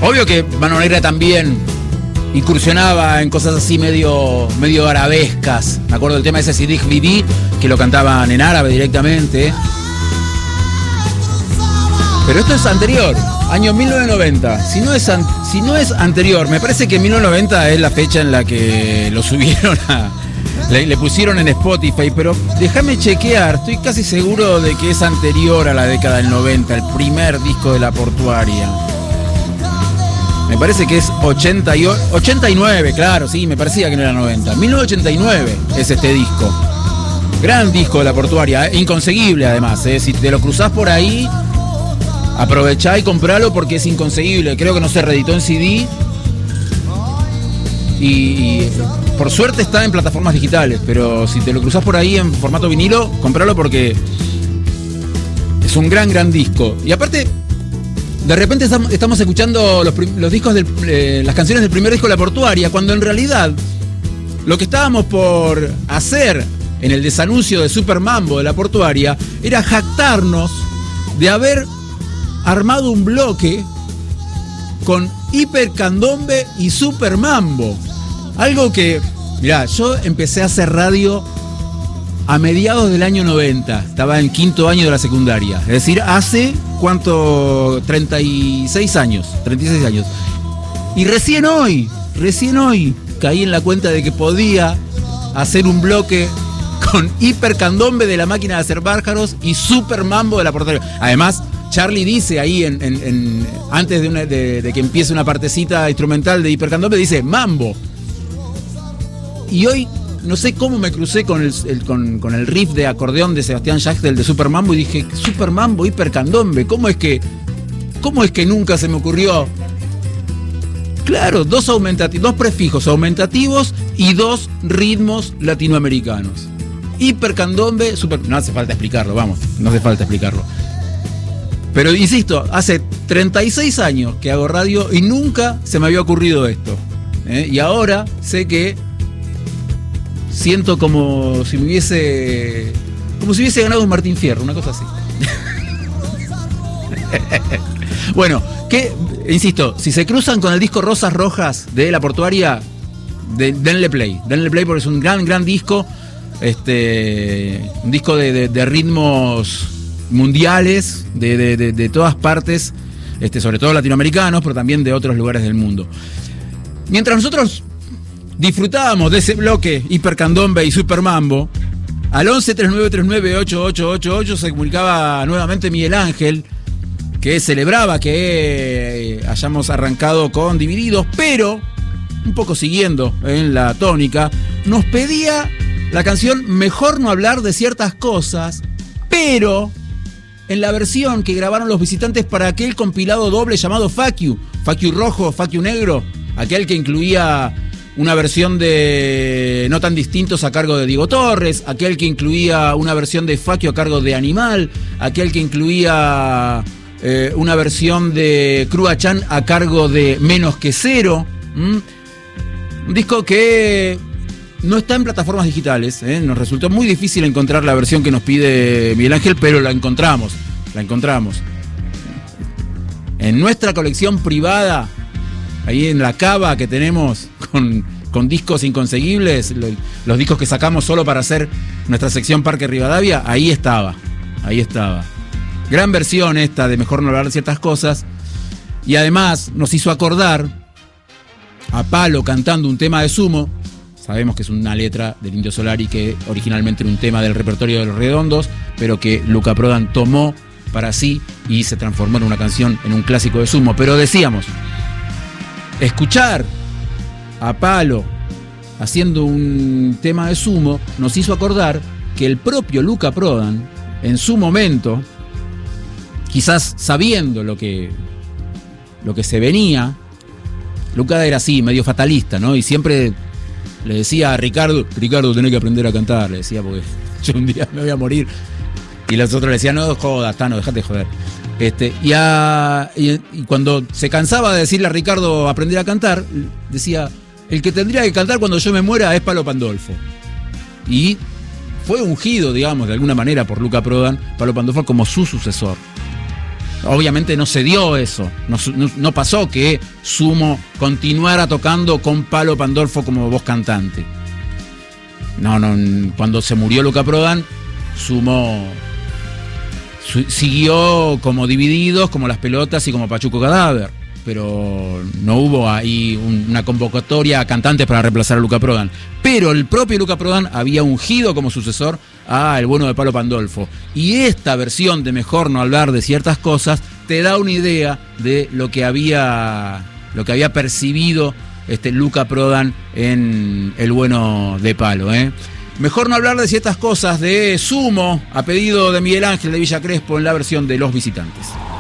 Obvio que Mano Negra también incursionaba en cosas así medio arabescas. Me acuerdo del tema ese Sidig Viví, que lo cantaban en árabe directamente. Pero esto es anterior, año 1990. Si no es anterior, me parece que 1990 es la fecha en la que lo subieron le pusieron en Spotify, pero déjame chequear, estoy casi seguro de que es anterior a la década del 90, el primer disco de La Portuaria. Me parece que es 89, claro, sí, me parecía que no era 90. 1989 es este disco. Gran disco de La Portuaria, inconseguible además, si te lo cruzás por ahí, aprovechá y compralo porque es inconseguible. Creo que no se reeditó en CD. Y por suerte está en plataformas digitales, pero si te lo cruzás por ahí en formato vinilo, compralo porque es un gran disco. Y aparte, de repente estamos escuchando los discos las canciones del primer disco de La Portuaria, cuando en realidad lo que estábamos por hacer en el desanuncio de Super Mambo de La Portuaria era jactarnos de haber armado un bloque con Hiper Candombe y Super Mambo. Algo que, mirá, yo empecé a hacer radio a mediados del año 90. Estaba en quinto año de la secundaria. Es decir, hace, ¿cuánto? 36 años. Y recién hoy caí en la cuenta de que podía hacer un bloque con Hiper Candombe de La Máquina de Hacer Pájaros y Super Mambo de La Portuaria. Además, Charlie dice ahí, antes de que empiece una partecita instrumental de Hiper Candombe, dice Mambo. Y hoy, no sé cómo me crucé con el riff de acordeón de Sebastián Yachtel de Super Mambo y dije, Super Mambo, Hiper Candombe, ¿cómo es que nunca se me ocurrió? Claro, dos prefijos aumentativos y dos ritmos latinoamericanos. Hiper Candombe, Super... No hace falta explicarlo, no hace falta explicarlo. Pero insisto, hace 36 años que hago radio y nunca se me había ocurrido esto. Y ahora sé que siento como si hubiese ganado un Martín Fierro, una cosa así. Bueno, insisto, si se cruzan con el disco Rosas Rojas de La Portuaria, denle play porque es un gran disco, un disco de ritmos mundiales, de todas partes, sobre todo latinoamericanos, pero también de otros lugares del mundo. Mientras nosotros disfrutábamos de ese bloque Hiper Candombe y Super Mambo, al 11-3939-8888 se comunicaba nuevamente Miguel Ángel, que celebraba que hayamos arrancado con Divididos, pero, un poco siguiendo en la tónica, nos pedía la canción Mejor no hablar de ciertas cosas, pero en la versión que grabaron Los Visitantes para aquel compilado doble llamado Fuck You rojo, Fuck You negro, aquel que incluía una versión de No Tan Distintos a cargo de Diego Torres, aquel que incluía una versión de Fuck You a cargo de Animal, aquel que incluía una versión de Crua Chan a cargo de Menos que Cero. Un disco que no está en plataformas digitales, nos resultó muy difícil encontrar la versión que nos pide Miguel Ángel, pero la encontramos. En nuestra colección privada, ahí en la cava que tenemos con discos inconseguibles, los discos que sacamos solo para hacer nuestra sección Parque Rivadavia, ahí estaba. Gran versión esta de Mejor no hablar de ciertas cosas, y además nos hizo acordar a Palo cantando un tema de Sumo. Sabemos que es una letra del Indio Solari que originalmente era un tema del repertorio de Los Redondos, pero que Luca Prodan tomó para sí y se transformó en una canción, en un clásico de Sumo. Pero decíamos, escuchar a Palo haciendo un tema de Sumo nos hizo acordar que el propio Luca Prodan, en su momento, quizás sabiendo lo que se venía, Luca era así, medio fatalista, ¿no? Y siempre le decía a Ricardo, tenés que aprender a cantar, le decía, porque yo un día me voy a morir. Y los otros le decían, no jodas, Tano, dejate de joder. Y cuando se cansaba de decirle a Ricardo aprender a cantar, decía, el que tendría que cantar cuando yo me muera es Palo Pandolfo. Y fue ungido, digamos, de alguna manera por Luca Prodan, Palo Pandolfo como su sucesor. Obviamente no se dio eso, no pasó que Sumo continuara tocando con Palo Pandolfo como voz cantante. No, cuando se murió Luca Prodan, Sumo siguió como Divididos, como Las Pelotas y como Pachuco Cadáver, pero no hubo ahí una convocatoria a cantantes para reemplazar a Luca Prodan. Pero el propio Luca Prodan había ungido como sucesor a el bueno de Palo Pandolfo. Y esta versión de Mejor no hablar de ciertas cosas te da una idea de lo que había percibido Luca Prodan en el bueno de Palo, Mejor no hablar de ciertas cosas de Sumo, a pedido de Miguel Ángel de Villa Crespo en la versión de Los Visitantes.